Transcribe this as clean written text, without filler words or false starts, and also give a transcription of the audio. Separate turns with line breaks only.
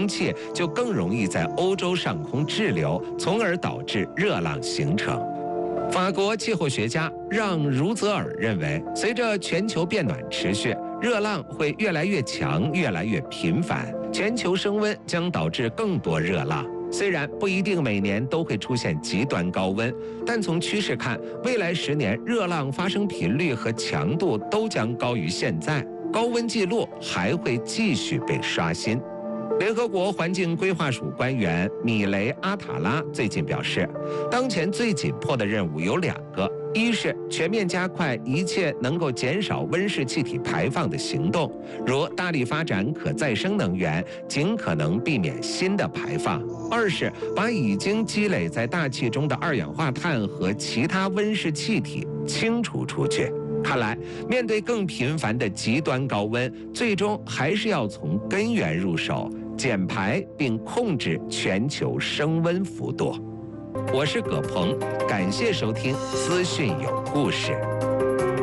空气就更容易在欧洲上空滞留，从而导致热浪形成。法国气候学家让·茹泽尔认为，随着全球变暖持续，热浪会越来越强、越来越频繁，全球升温将导致更多热浪。虽然不一定每年都会出现极端高温，但从趋势看，未来10年热浪发生频率和强度都将高于现在，高温记录还会继续被刷新。联合国环境规划署官员米雷·阿塔拉最近表示，当前最紧迫的任务有2个，一是全面加快一切能够减少温室气体排放的行动，如大力发展可再生能源，尽可能避免新的排放；二是把已经积累在大气中的二氧化碳和其他温室气体清除出去。看来，面对更频繁的极端高温，最终还是要从根源入手，减排并控制全球升温幅度。我是葛鹏，感谢收听资讯有故事。